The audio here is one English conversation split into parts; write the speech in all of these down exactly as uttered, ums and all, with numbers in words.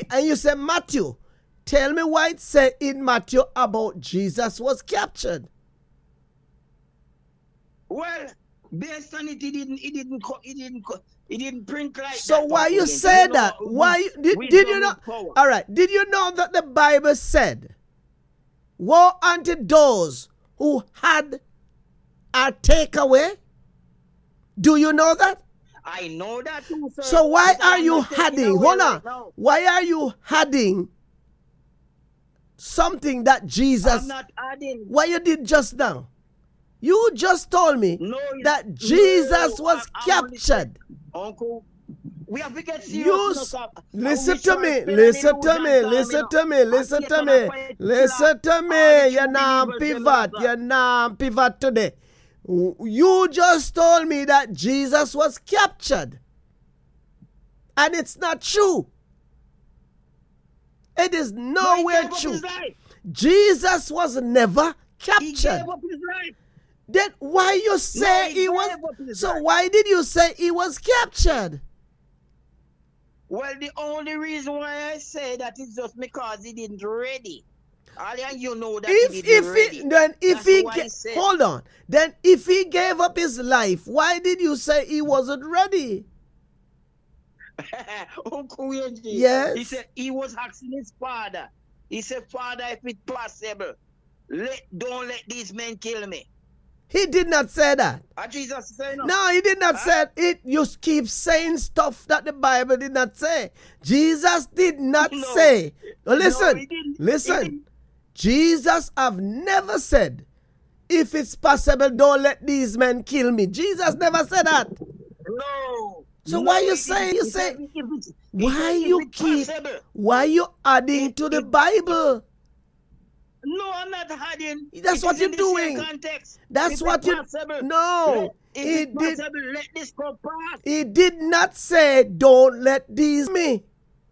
and you say Matthew. Tell me why it said in Matthew about Jesus was captured. Well, based on it, he didn't, he didn't, he didn't, he didn't print like so that. So why you again. say you that? Know, why did, did you know? All right. Did you know that the Bible said, "Woe unto those who had a takeaway"? Do you know that? I know that too, sir. So why are you hiding? Hold on. Right why are you hiding something that Jesus? I'm not adding. What you did just now? You just told me no, that Jesus no, was I'm, captured. I'm Uncle, we have to get You serious. listen to me, listen to me, listen to me, listen to me, listen to me. You're not pivot, you're not pivot today. You just told me that Jesus was captured. And it's not true. It is nowhere no, true. Jesus was never captured. He gave up his life. Then why you say no, he, he was so life. Why did you say he was captured? Well, the only reason why I say that is just because he didn't ready. And you know that if he didn't if ready. He, then if That's he ga- hold on, then if he gave up his life, why did you say he wasn't ready? Uncle Wendy, yes. He said he was asking his father. He said, "Father, if it's possible, let don't let these men kill me." He did not say that. And Jesus said no. No, he did not huh? say it. You keep saying stuff that the Bible did not say. Jesus did not no. say. Now listen, no, he didn't. listen. He didn't. Jesus have never said, "If it's possible, don't let these men kill me." Jesus never said that. No. So no, why you say you say if why if you keep possible. Why you adding if, to the if, Bible? No, I'm not adding. That's it what you're doing. That's if what you No. Let, it did possible, let this go past. He did not say don't let these me.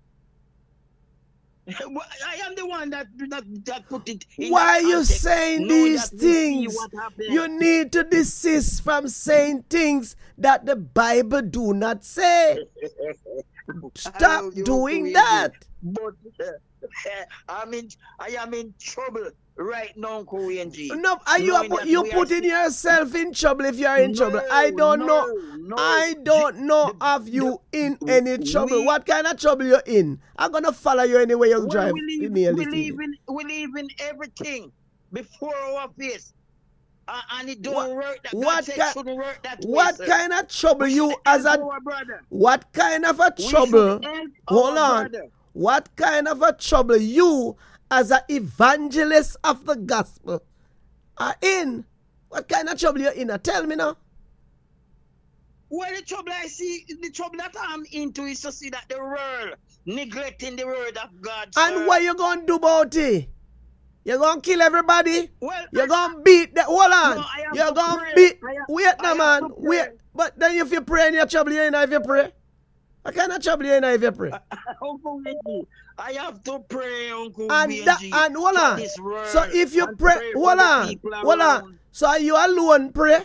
I am the one that that, that put it in. Why are you saying these things? You need to desist from saying things that the Bible do not say. Stop doing that. But uh, I'm in, I am in trouble right now, Uncle Wendy. No, are you you putting yourself in trouble if you are in no, trouble? I don't no, know. No. I don't know the, of you the, in any trouble. We, what kind of trouble you're in? I'm gonna follow you anywhere you well, drive. We live, we, live in, we live in everything before our face. Uh, and it don't what, work that what God ki- shouldn't work that way, What sir. kind of trouble we you as a what kind of a trouble hold on brother. What kind of a trouble you as an evangelist of the gospel are in? What kind of trouble you're in? Tell me now. Well, the trouble I see, the trouble that I'm into is to see that the world neglecting the word of God. And sir. What you gonna do about it? You're gonna kill everybody? Well, you're gonna beat the hold on. No, you're gonna pray. beat have, wait now man. Wait. But then if you pray in your trouble, you ain't know if you pray. What kind of trouble you ain't know if you pray? Uncle Benji, I have to pray, Uncle and Benji. That, and hold on. So if you pray, pray hold on. Hold on. So are you alone pray?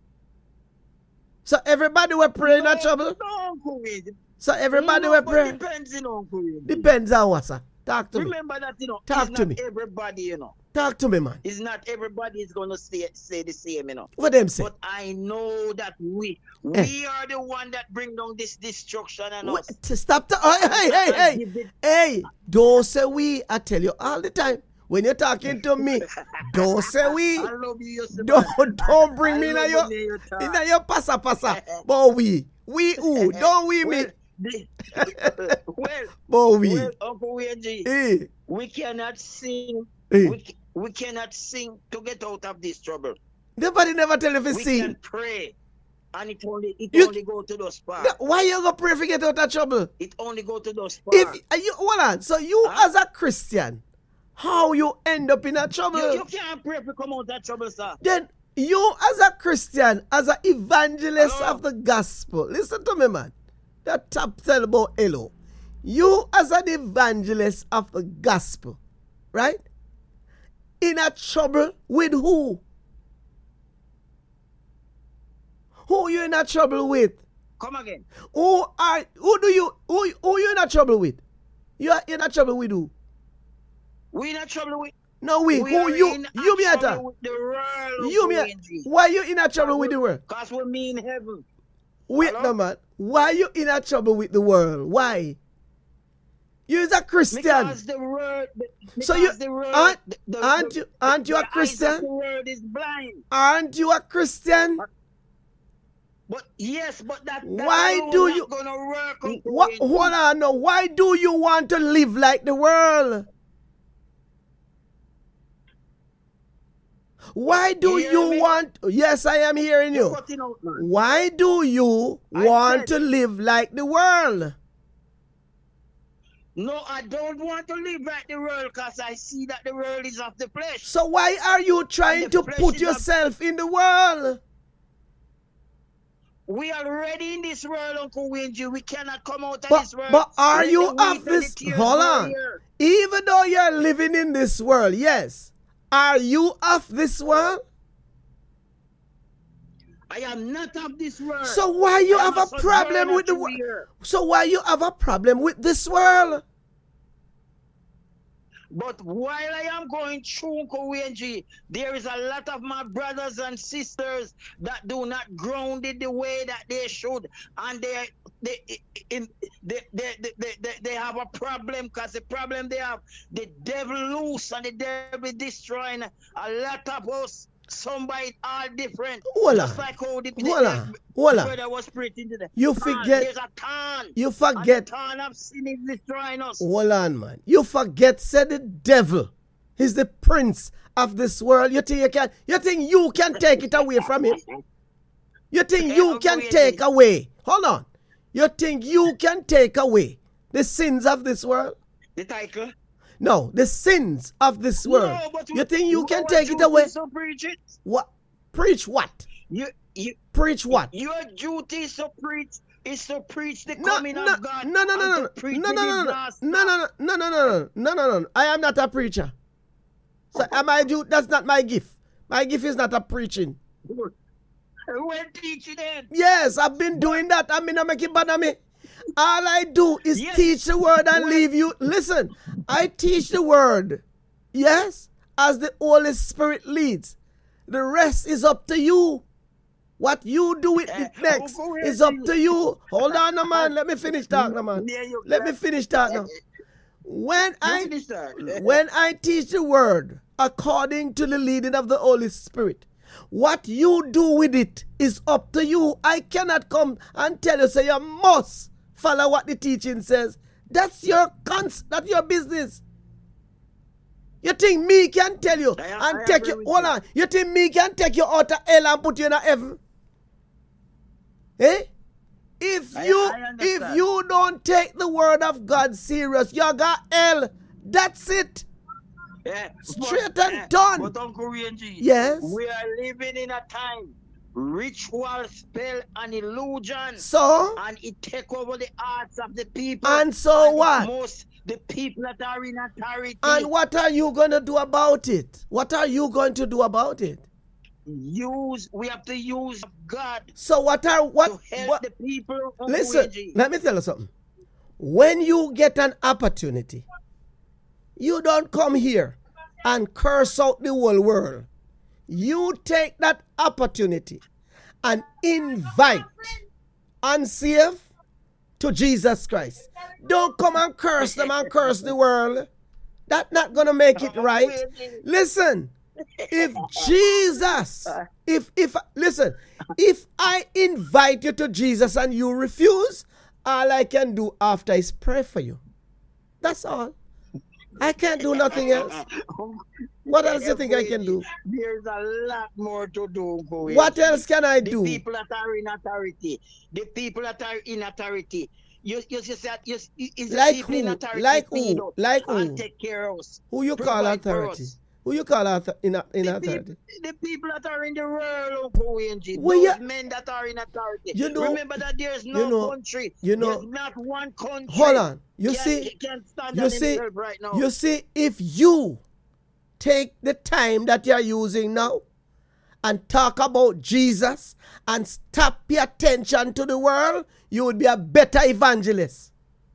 So everybody will pray in no, that trouble? No, Uncle Benji. So everybody no, will pray? Depends, you know, Uncle Benji. Depends on what, sir. Talk to Remember me. Remember that, you know, Talk it's to not me. everybody, you know. Talk to me, man. It's not everybody is going to say, say the same, you know. What them say? But I know that we eh. we are the one that bring down this destruction and what? us. Stop. The, hey, hey, hey, hey. Hey, don't say we. I tell you all the time. When you're talking to me, don't say we. I love you, don't don't bring me in your in your passa passa. But we. We who? Don't we well, me. The, well, but we. Well, Uncle Wendy, eh. we cannot sing. Eh. We, we cannot sing to get out of this trouble. Nobody never tell you to we sing. We can pray, and it only it you, only go to those parts. Why you gonna pray to get out of trouble? It only go to those parts. If you hold on, so you huh? as a Christian, how you end up in a trouble? You, you can't pray to come out of trouble, sir. Then you as a Christian, as an evangelist Hello? of the gospel, listen to me, man. That top tell about hello. You as an evangelist of the gospel, right? In a trouble with who? Who you in a trouble with? Come again. Who are who do you who, who you in a trouble with? You are in a trouble with who? We in a trouble with. No, we. We Who are you? in You me a at trouble with the world. You me at- Why you in a trouble with the world? Because we mean heaven. Wait, Hello? no man. Why you in a trouble with the world? Why? You is a Christian. Because the world. Because So you- the world, aren't- the, the, aren't the- you- aren't you a the eyes of Christian? The world is blind. Aren't you a Christian? But yes, but that. that Why alone do not you- Gonna work, Uncle What? Wayne. Hold on, no. Why do you want to live like the world? Why do You hear you me? want? Yes, I am hearing You're you. cutting out, man. Why do you I want said- to live like the world? No, I don't want to live like the world because I see that the world is of the flesh. So why are you trying And the to flesh put is of- yourself in the world? We are already in this world, Uncle Wingy. We cannot come out of But, this world. but are Let you the wheat of and the this? tears Hold grow on. here. Even though you're living in this world, yes. Are you of this world? I am not of this world. So why you I am have a problem sojourner with the through world? here. So why you have a problem with this world? But while I am going through Kowenji, there is a lot of my brothers and sisters that do not ground it the way that they should, and they they in they they they, they, they, they have a problem because the problem they have, the devil loose and the devil destroying a lot of us. Somebody all different. Hold Just on. like how the, the, Hold on. Hold on. brother was preaching today. You Thorn, forget- There's a thorn. You And forget. the thorn of sin is destroying us. Hold on, man. You forget, said the devil is the prince of this world. You think you can? You think you can take it away from him? You think you can take away? Hold on. You think you can take away the sins of this world? The title. No, the sins of this world. No, but You think you know can what take it duty away? is to preach it. What? Preach what? You, you, Preach what? your duty is to preach is to preach the No, coming no, of God. no, no, no, and no, to no, preach no, the no, no, no, disaster. no, no, no, no, no, no, no, no, no. I am not a preacher. So am I do? That's not my gift. My gift is not a preaching. When teaching then. Yes, I've been doing that. I mean, I make it bad on me. All I do is Yes. teach the word and Well- leave you. Listen, I teach the word. Yes, as the Holy Spirit leads. The rest is up to you. What you do with it Eh, next go ahead, is up please. to you. Hold on, no, man. Let me finish talking, no, man. There you Let go. me finish talking. When You I finish that. when I teach the word according to the leading of the Holy Spirit, what you do with it is up to you. I cannot come and tell you, say you must follow what the teaching says. That's your cons that's your business. You think me can tell you I- and I take agree you with hold you. on. You think me can take you out of hell and put you in a heaven? Eh? If I- you I if understand. you don't take the word of God serious, you got hell. That's it. Yeah, Straight but, and eh, done. But Uncle Rienji, Yes. we are living in a time, ritual, spell, and illusion, So and it take over the hearts of the people. And so it what? Most the people that are in authority. and what are you gonna do about it? What are you going to do about it? use we have to use God So what are what, to help what the people. Uncle listen, Rienji. let me tell you something. When you get an opportunity, you don't come here and curse out the whole world. You take that opportunity and invite unsaved to Jesus Christ. Don't come and curse them and curse the world. That's not gonna make it right. Listen, if Jesus, if if listen, if I invite you to Jesus and you refuse, all I can do after is pray for you. That's all. I can't do nothing else. What else do you think I can do? There's a lot more to do. Uncle What Rienji. else can I The do? people that are in authority, the people that are in authority. You, you just said, you, is the Like people in who? authority Like feed who? us Like and who? take care of us. Who you call Provide for authority? us. Who you call author, in, in The authority? people, the people that are in the world, Uncle Wenji, Well, those yeah. men that are in authority. You know- Remember that there's no you know- country. you know- there's not one country. Hold on. You can, see, can stand you on see, himself right now. you see, if you take the time that you're using now and talk about Jesus and stop your attention to the world, you would be a better evangelist.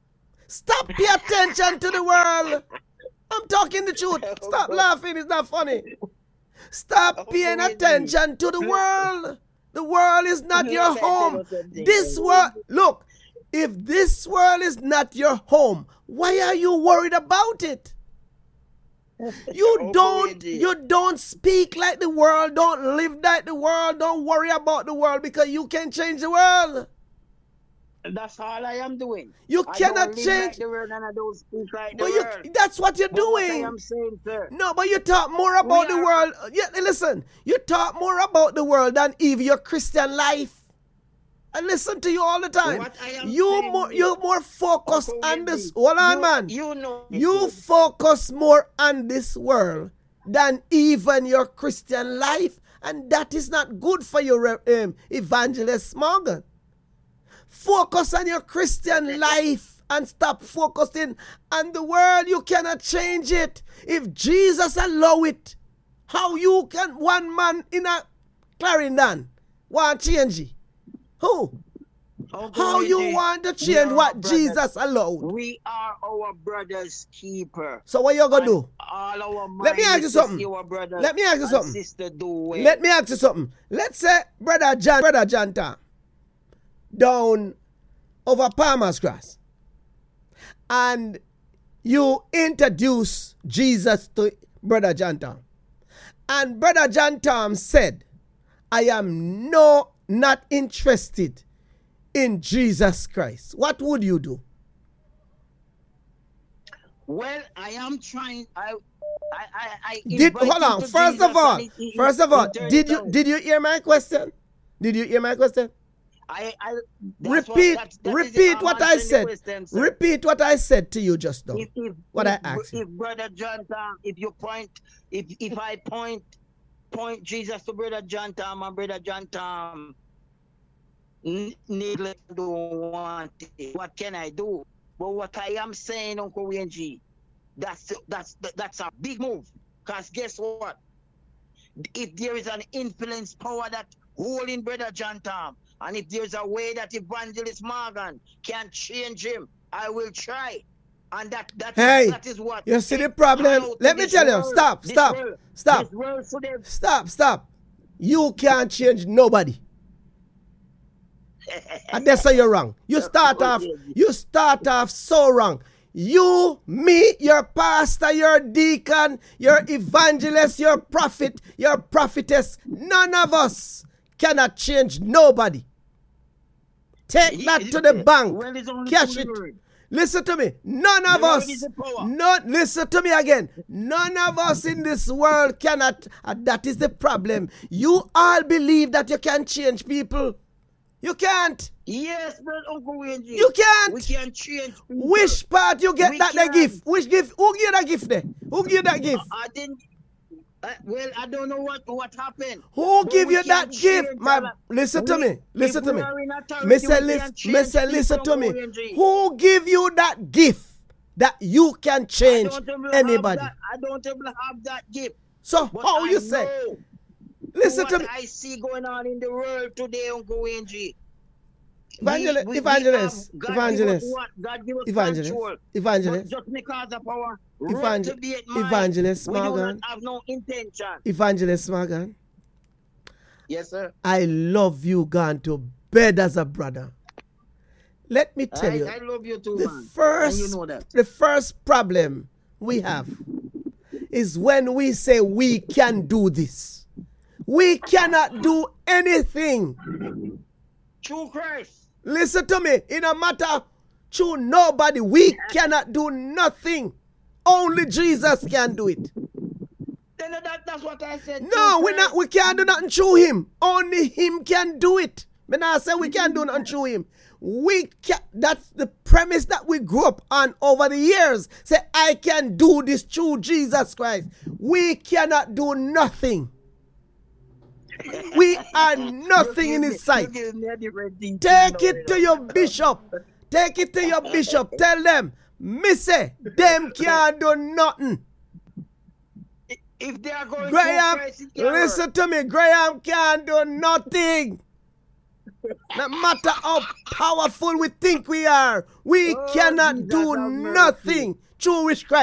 Stop pay attention to the world. I'm talking the truth. Stop laughing. It's not funny. Stop paying attention to the world. The world is not your home. This world, look, if this world is not your home, why are you worried about it? You don't, you don't speak like the world, don't live like the world, don't worry about the world because you can change the world. That's all I am doing. You I cannot don't live change. like the world and I don't speak like the But you, world. that's what you're But what I doing. am saying, sir. No, but you talk more about We the are- world. Yeah, listen, you talk more about the world than even your Christian life. I listen to you all the time. What I am You saying more, is- you're more focused Uncle on Wendy, this. Hold on, you- man. You know. it, You sir. focus more on this world than even your Christian life, and that is not good for you, Re- um, Evangelist Morgan. Focus on your Christian life and stop focusing on the world. You cannot change it. If Jesus allow it, how you can one man in a Clarendon want change it? Who? Uncle How you Wendy, want to we change are what brothers. Jesus allowed? We are our brother's keeper. So what you gonna And do? All our Let me mind ask is you to something. see our brothers Let me ask you and something. sister do well. Let me ask you something. Let's say brother John, brother John Tam, down over Palmer's Cross, and you introduce Jesus to brother John Tam, and brother John Tam said, "I am no not interested in Jesus Christ." What would you do? Well, I am trying. I, I, I, I Did invite hold him on. to First Jesus of all, and he- he- first of he all, turned did it you down. did you hear my question? Did you hear my question? I, I that's what- Repeat, that's- that is it. repeat I'm what I answering the said. question, sir. Repeat what I said to you just now. If, if, What if, I asked you. If brother John Tam, if you point, if if I point, point Jesus to brother John Tam and brother John Tam, n- needless don't want it. What can I do? But what I am saying, Uncle Wayne G, that's that's that's a big move. Cause guess what? If there is an influence power that holding brother John Tam, and if there's a way that Evangelist Morgan can change him, I will try. And that that, Hey, that is what you see the it problem? out to Let me this tell you. world, Stop, this stop, world, stop. This world should have Stop, stop. You can't change nobody. And that's how you're wrong. You start off, you start off so wrong. You, me, your pastor, your deacon, your evangelist, your prophet, your prophetess, none of us cannot change nobody. Take that to the bank. Well, it's only Cash through it. the word. Listen to me. None of The word us. is the power. Not listen to me again. None of us in this world cannot. And that is the problem. You all believe that you can change people. You can't. Yes, but Uncle Wayne G, You can't. we can change people. Which part you get We that the can. gift? Which gift? Who give you that gift there? Who give you that gift? I didn't. Uh, well, I don't know what what happened. Who But give we you that can gift? change My, our- listen to we- me. Listen if to we me. are in authority, Mister we Lis- can change Mister people, listen to me. Uncle Wayne G. Who give you that gift that you can change I don't anybody? Have that, I don't even have that gift. So But how I you say? know Listen what to me. I see going on in the world today, Uncle Wayne G. Evangel- We- we- we evangelist, have- God evangelist, give us what? God give us evangelist, control. evangelist, But just because of our Evangel- reprobate mind, evangelist we do Morgan. not have no intention. Evangelist Morgan. Yes, sir. I love you gone to bed as a brother. Let me tell I, you, I love you too, the man. first, And you know that. the first problem we have is when we say we can do this. We cannot do anything. True Christ. Listen to me. In a matter to nobody, we cannot do nothing. Only Jesus can do it. Then that, that's what I said. No, True we not. Christ. We can't do nothing through him. Only him can do it. When I say we can't do nothing through him, we can. That's the premise that we grew up on over the years. Say I can do this through Jesus Christ. We cannot do nothing. We are nothing in his sight. You give me a different thing to Take know, it to you your know. bishop. Take it to your bishop. Tell them, Missy, them can't do nothing. If they are going Graham, through Christ, it can listen to me. Graham can't do nothing. No matter how powerful we think we are, we Oh, cannot Jesus do have mercy. nothing through which Christ